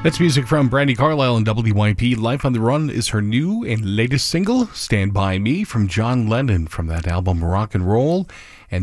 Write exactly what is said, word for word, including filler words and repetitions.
That's music from Brandi Carlile and W Y P. Life on the Run is her new and latest single. Stand By Me from John Lennon from that album Rock and Roll. And